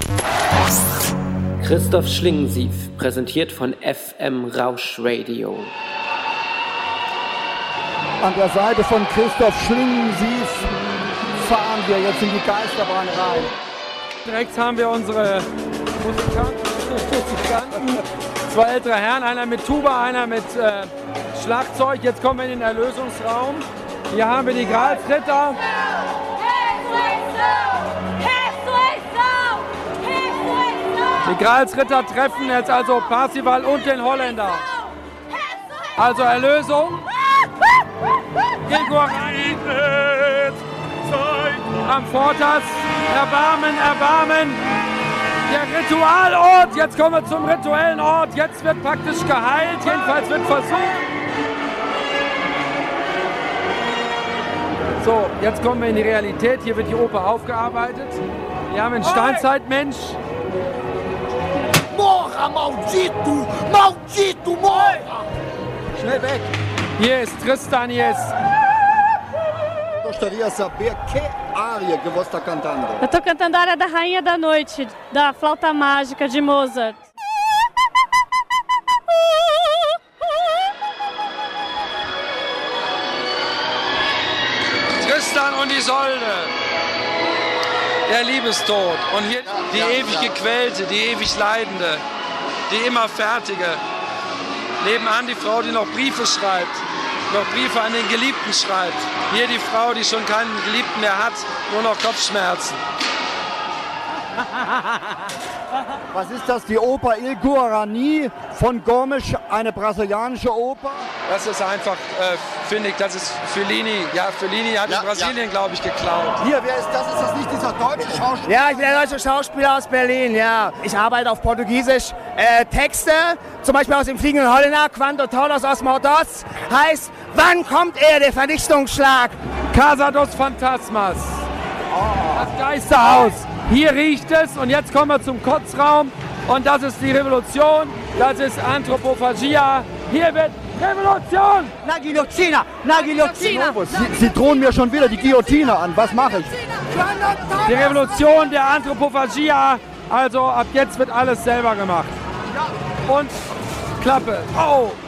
Christoph Schlingensief, präsentiert von FM Rausch Radio. An der Seite von Christoph Schlingensief fahren wir jetzt in die Geisterbahn rein. Rechts haben wir unsere Musikanten, zwei ältere Herren, einer mit Tuba, einer mit Schlagzeug. Jetzt kommen wir in den Erlösungsraum. Hier haben wir die Gralsritter. Die Gralsritter treffen jetzt also Parzival und den Holländer. Also Erlösung. Gregor am Vortas. Erbarmen, Erbarmen. Der Ritualort. Jetzt kommen wir zum rituellen Ort. Jetzt wird praktisch geheilt. Jedenfalls wird versucht. So, jetzt kommen wir in die Realität. Hier wird die Oper aufgearbeitet. Wir haben einen Steinzeitmensch. Morra, maldito! Maldito, morra! Schnell weg! Hier ist Tristan, hier ist... Gostaria de saber que área que você está cantando. Eu estou cantando a área da Rainha da Noite, da Flauta Mágica de Mozart. Tristan und Isolde. Der Liebestod. Und hier die ewig Gequälte, die ewig Leidende, die immer Fertige. Nebenan die Frau, die noch Briefe schreibt, noch Briefe an den Geliebten schreibt. Hier die Frau, die schon keinen Geliebten mehr hat, nur noch Kopfschmerzen. Was ist das, die Oper Il Guarani von Gomes, eine brasilianische Oper? Das ist einfach, finde ich, das ist Fellini. Ja, Fellini hat in Brasilien, glaube ich, geklaut. Hier, wer ist das? Ist das nicht dieser deutsche Schauspieler? Ja, ich bin der deutsche Schauspieler aus Berlin, ja. Ich arbeite auf Portugiesisch. Texte, zum Beispiel aus dem Fliegenden Holländer, Quando todos os mortos, heißt, wann kommt der Vernichtungsschlag? Casa dos Phantasmas. Das Geisterhaus. Hier riecht es und jetzt kommen wir zum Kotzraum und das ist die Revolution, das ist Anthropophagia. Hier wird Revolution! Na Guillotine, na Guillotine! Sie drohen mir schon wieder die Guillotine an. Was mache ich? Die Revolution der Anthropophagia, also ab jetzt wird alles selber gemacht. Und Klappe. Oh!